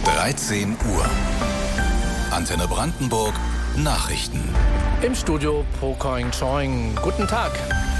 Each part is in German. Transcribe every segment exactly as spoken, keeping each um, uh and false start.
dreizehn Uhr. Antenne Brandenburg Nachrichten. Im Studio Pocoing Choing. Guten Tag.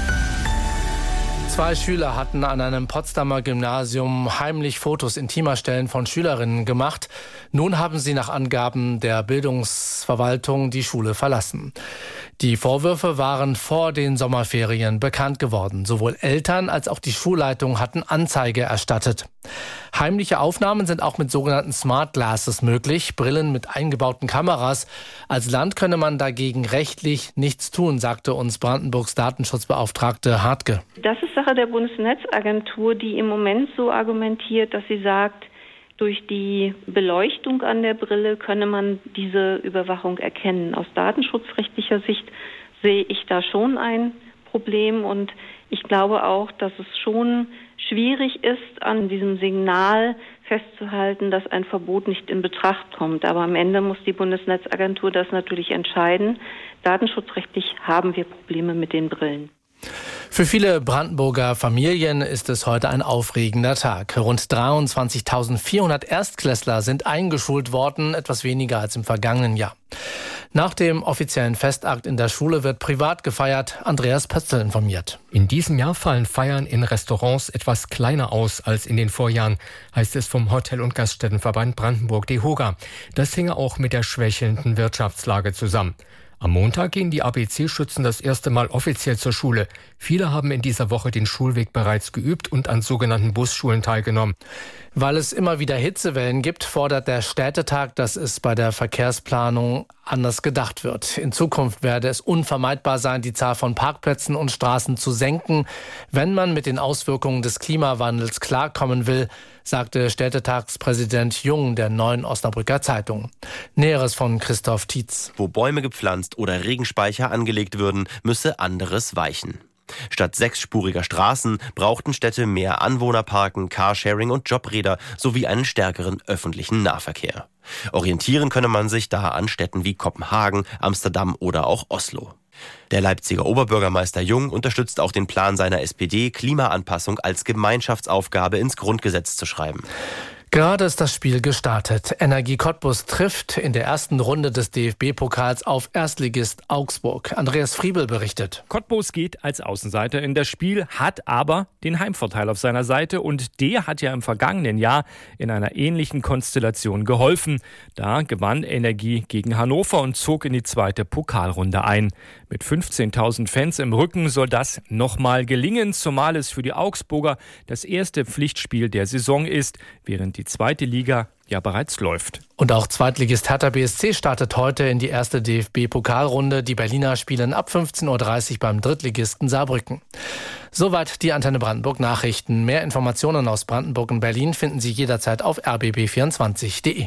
Zwei Schüler hatten an einem Potsdamer Gymnasium heimlich Fotos intimer Stellen von Schülerinnen gemacht. Nun haben sie nach Angaben der Bildungsverwaltung die Schule verlassen. Die Vorwürfe waren vor den Sommerferien bekannt geworden. Sowohl Eltern als auch die Schulleitung hatten Anzeige erstattet. Heimliche Aufnahmen sind auch mit sogenannten Smart Glasses möglich, Brillen mit eingebauten Kameras. Als Land könne man dagegen rechtlich nichts tun, sagte uns Brandenburgs Datenschutzbeauftragte Hartke. Das ist Sache der Bundesnetzagentur, die im Moment so argumentiert, dass sie sagt, durch die Beleuchtung an der Brille könne man diese Überwachung erkennen. Aus datenschutzrechtlicher Sicht sehe ich da schon ein Problem und ich glaube auch, dass es schon schwierig ist, an diesem Signal festzuhalten, dass ein Verbot nicht in Betracht kommt. Aber am Ende muss die Bundesnetzagentur das natürlich entscheiden. Datenschutzrechtlich haben wir Probleme mit den Brillen. Für viele Brandenburger Familien ist es heute ein aufregender Tag. Rund dreiundzwanzigtausendvierhundert Erstklässler sind eingeschult worden, etwas weniger als im vergangenen Jahr. Nach dem offiziellen Festakt in der Schule wird privat gefeiert. Andreas Pötzl informiert. In diesem Jahr fallen Feiern in Restaurants etwas kleiner aus als in den Vorjahren, heißt es vom Hotel- und Gaststättenverband Brandenburg-DEHOGA. Das hinge auch mit der schwächelnden Wirtschaftslage zusammen. Am Montag gehen die A B C-Schützen das erste Mal offiziell zur Schule. Viele haben in dieser Woche den Schulweg bereits geübt und an sogenannten Busschulen teilgenommen. Weil es immer wieder Hitzewellen gibt, fordert der Städtetag, dass es bei der Verkehrsplanung anders gedacht wird. In Zukunft werde es unvermeidbar sein, die Zahl von Parkplätzen und Straßen zu senken, wenn man mit den Auswirkungen des Klimawandels klarkommen will, sagte Städtetagspräsident Jung der Neuen Osnabrücker Zeitung. Näheres von Christoph Tietz. Wo Bäume gepflanzt oder Regenspeicher angelegt würden, müsse anderes weichen. Statt sechsspuriger Straßen brauchten Städte mehr Anwohnerparken, Carsharing und Jobräder sowie einen stärkeren öffentlichen Nahverkehr. Orientieren könne man sich da an Städten wie Kopenhagen, Amsterdam oder auch Oslo. Der Leipziger Oberbürgermeister Jung unterstützt auch den Plan seiner S P D, Klimaanpassung als Gemeinschaftsaufgabe ins Grundgesetz zu schreiben. Gerade ist das Spiel gestartet. Energie Cottbus trifft in der ersten Runde des D F B-Pokals auf Erstligist Augsburg. Andreas Friebel berichtet. Cottbus geht als Außenseiter in das Spiel, hat aber den Heimvorteil auf seiner Seite und der hat ja im vergangenen Jahr in einer ähnlichen Konstellation geholfen. Da gewann Energie gegen Hannover und zog in die zweite Pokalrunde ein. Mit fünfzehntausend Fans im Rücken soll das nochmal gelingen, zumal es für die Augsburger das erste Pflichtspiel der Saison ist, während die zweite Liga ja bereits läuft. Und auch Zweitligist Hertha B S C startet heute in die erste D F B-Pokalrunde. Die Berliner spielen ab fünfzehn Uhr dreißig beim Drittligisten Saarbrücken. Soweit die Antenne Brandenburg Nachrichten. Mehr Informationen aus Brandenburg und Berlin finden Sie jederzeit auf r b b vierundzwanzig punkt d e.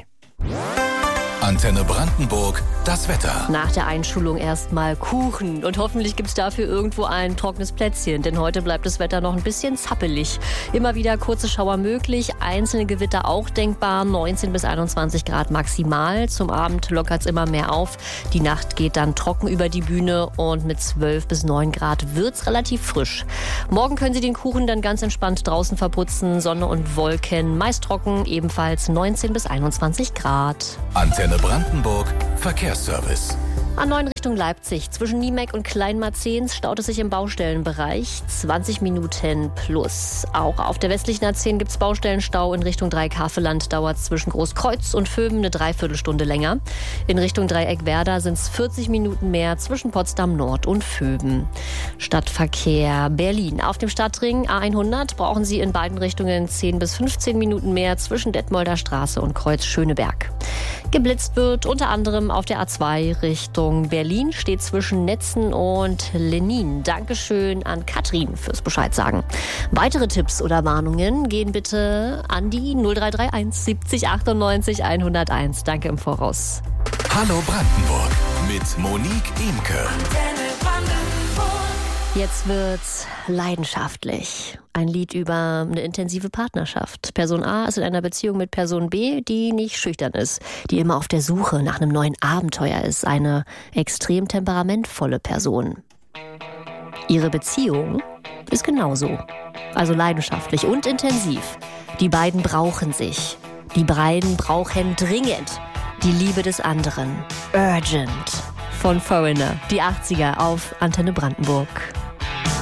Antenne Brandenburg, das Wetter. Nach der Einschulung erstmal Kuchen. Und hoffentlich gibt es dafür irgendwo ein trockenes Plätzchen. Denn heute bleibt das Wetter noch ein bisschen zappelig. Immer wieder kurze Schauer möglich, einzelne Gewitter auch denkbar. neunzehn bis einundzwanzig Grad maximal. Zum Abend lockert es immer mehr auf. Die Nacht geht dann trocken über die Bühne. Und mit zwölf bis neun Grad wird es relativ frisch. Morgen können Sie den Kuchen dann ganz entspannt draußen verputzen. Sonne und Wolken, meist trocken, ebenfalls neunzehn bis einundzwanzig Grad. Antenne Brandenburg Verkehrsservice. A neun Richtung Leipzig. Zwischen Niemeck und Kleinmarzehns staut es sich im Baustellenbereich. zwanzig Minuten plus. Auch auf der westlichen A zehn gibt es Baustellenstau. In Richtung Dreieck-Havelland dauert es zwischen Großkreuz und Vöben eine Dreiviertelstunde länger. In Richtung Dreieck-Werder sind es vierzig Minuten mehr zwischen Potsdam Nord und Vöben. Stadtverkehr Berlin. Auf dem Stadtring A hundert brauchen Sie in beiden Richtungen zehn bis fünfzehn Minuten mehr zwischen Detmolder Straße und Kreuz Schöneberg. Geblitzt wird unter anderem auf der A zwei Richtung Berlin, steht zwischen Netzen und Lenin. Dankeschön an Katrin fürs Bescheid sagen. Weitere Tipps oder Warnungen gehen bitte an die null drei drei eins siebzig achtundneunzig hunderteins. Danke im Voraus. Hallo Brandenburg mit Monique Imke. Jetzt wird's leidenschaftlich. Ein Lied über eine intensive Partnerschaft. Person A ist in einer Beziehung mit Person B, die nicht schüchtern ist, die immer auf der Suche nach einem neuen Abenteuer ist. Eine extrem temperamentvolle Person. Ihre Beziehung ist genauso. Also leidenschaftlich und intensiv. Die beiden brauchen sich. Die beiden brauchen dringend die Liebe des anderen. Urgent. Von Foreigner. Die achtziger auf Antenne Brandenburg.